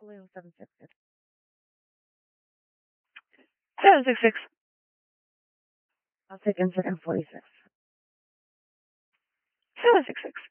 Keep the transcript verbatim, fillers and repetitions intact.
Blue seven six six. Seven six six. I'll take in second forty six. Seven six six.